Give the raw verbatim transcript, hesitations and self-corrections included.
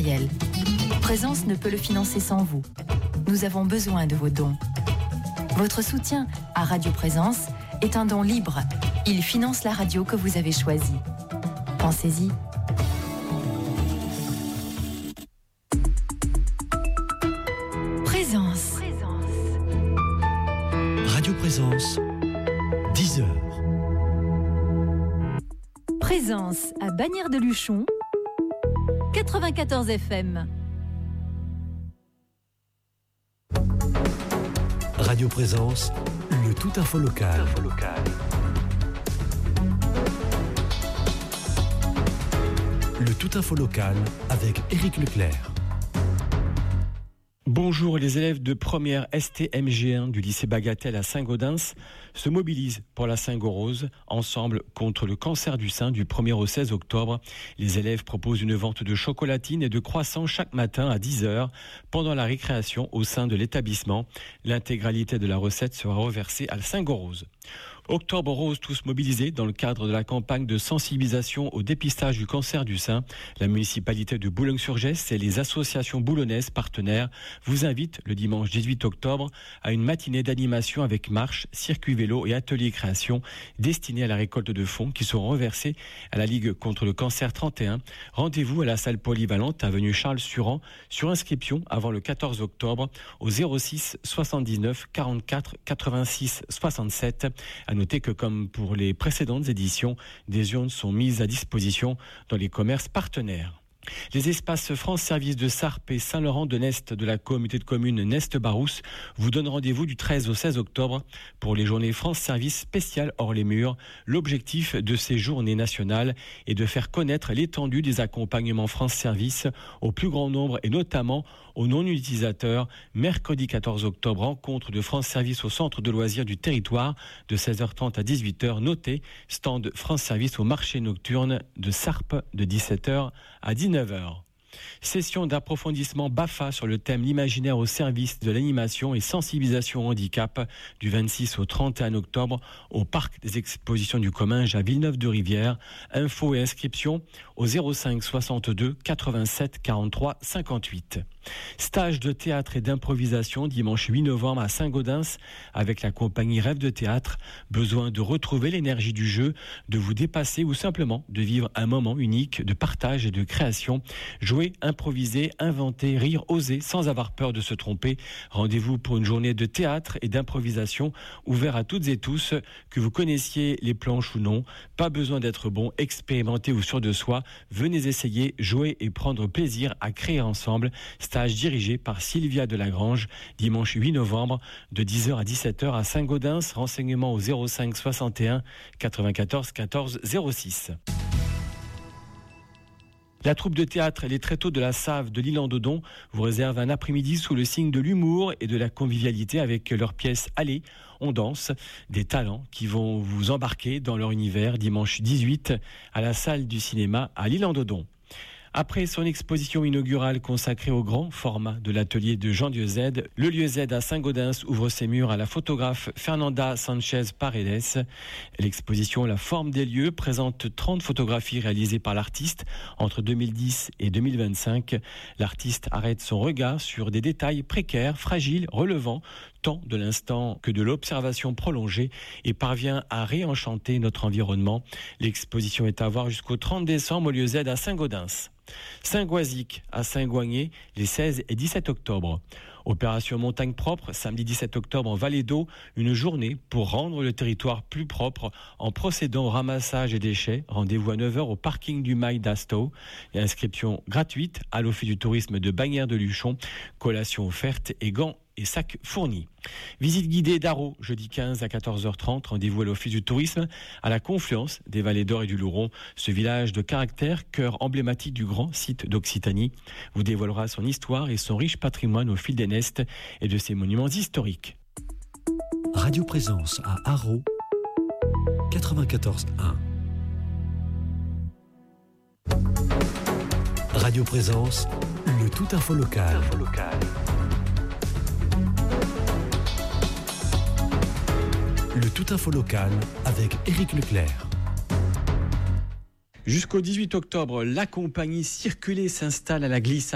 matériel. Présence ne peut le financer sans vous. Nous avons besoin de vos dons. Votre soutien à Radio Présence est un don libre. Il finance la radio que vous avez choisie. Pensez-y. Présence. Radio Présence, dix heures. Présence à Bagnères de Luchon, quatre-vingt-quatorze F M. Radio Présence, le tout info local. Info local. Le tout info local avec Éric Leclerc. Bonjour, les élèves de première S T M G un du lycée Bagatelle à Saint-Gaudens se mobilisent pour la Saint-Gorose, ensemble contre le cancer du sein du premier au seize octobre. Les élèves proposent une vente de chocolatines et de croissants chaque matin à dix heures pendant la récréation au sein de l'établissement. L'intégralité de la recette sera reversée à la Saint-Gorose. Octobre rose, tous mobilisés dans le cadre de la campagne de sensibilisation au dépistage du cancer du sein. La municipalité de Boulogne-sur-Gesse et les associations boulonnaises partenaires vous invitent le dimanche dix-huit octobre à une matinée d'animation avec marche, circuit vélo et atelier création destinés à la récolte de fonds qui seront reversés à la Ligue contre le cancer trente et un. Rendez-vous à la salle polyvalente avenue Charles-Suran sur inscription avant le quatorze octobre au zéro six soixante-dix-neuf quarante-quatre quatre-vingt-six soixante-sept. À noter que comme pour les précédentes éditions, des urnes sont mises à disposition dans les commerces partenaires. Les espaces France Service de Sarp et Saint-Laurent-de-Nest de la communauté de communes Nest-Barousse vous donnent rendez-vous du treize au seize octobre pour les journées France Service spéciales hors les murs. L'objectif de ces journées nationales est de faire connaître l'étendue des accompagnements France Service au plus grand nombre et notamment aux non-utilisateurs. Mercredi quatorze octobre, rencontre de France Service au centre de loisirs du territoire de seize heures trente à dix-huit heures. Notez, stand France Service au marché nocturne de Sarp de dix-sept heures à dix-neuf heures. Session d'approfondissement B A F A sur le thème l'imaginaire au service de l'animation et sensibilisation au handicap du vingt-six au trente et un octobre au parc des expositions du Comminges à Villeneuve-de-Rivière. Infos et inscriptions au zéro cinq soixante-deux quatre-vingt-sept quarante-trois cinquante-huit. Stage de théâtre et d'improvisation dimanche huit novembre à Saint-Gaudens avec la compagnie Rêve de Théâtre. Besoin de retrouver l'énergie du jeu, de vous dépasser ou simplement de vivre un moment unique de partage et de création. Jouer, improviser, inventer, rire, oser sans avoir peur de se tromper. Rendez-vous pour une journée de théâtre et d'improvisation ouvert à toutes et tous, que vous connaissiez les planches ou non. Pas besoin d'être bon, expérimenté ou sûr de soi. Venez essayer, jouer et prendre plaisir à créer ensemble. Stage dirigé par Sylvia Delagrange, dimanche huit novembre de dix heures à dix-sept heures à Saint-Gaudens. Renseignements au zéro cinq soixante et un quatre-vingt-quatorze quatorze zéro six. La troupe de théâtre Les Tréteaux de la Save de l'Île-en-Dodon vous réserve un après-midi sous le signe de l'humour et de la convivialité avec leur pièce Allez, on danse, des talents qui vont vous embarquer dans leur univers dimanche dix-huit à la salle du cinéma à l'Île-en-Dodon. Après son exposition inaugurale consacrée au grand format de l'atelier de Jean Dieu Z, le lieu Z à Saint-Gaudens ouvre ses murs à la photographe Fernanda Sanchez Paredes. L'exposition La forme des lieux présente trente photographies réalisées par l'artiste entre deux mille dix et deux mille vingt-cinq. L'artiste arrête son regard sur des détails précaires, fragiles, relevant tant de l'instant que de l'observation prolongée et parvient à réenchanter notre environnement. L'exposition est à voir jusqu'au trente décembre au lieu Z à Saint-Gaudens. Saint-Goisic à Saint-Goigné les seize et dix-sept octobre. Opération Montagne Propre, samedi dix-sept octobre en Vallée d'Eau, une journée pour rendre le territoire plus propre en procédant au ramassage des déchets. Rendez-vous à neuf heures au parking du Mail d'Asto. Inscription gratuite à l'Office du tourisme de Bagnères de Luchon. Collation offerte et gants et sacs fournis. Visite guidée d'Arro, jeudi quinze à quatorze heures trente. Rendez-vous à l'Office du tourisme à la confluence des vallées d'Or et du Louron. Ce village de caractère, cœur emblématique du grand site d'Occitanie, vous dévoilera son histoire et son riche patrimoine au fil des nestes et de ses monuments historiques. Radio Présence à Arro, quatre-vingt-quatorze un. Radio Présence, le tout info local. Info local. Le tout info local avec Éric Leclerc. Jusqu'au dix-huit octobre, la compagnie Circuler s'installe à la glissade.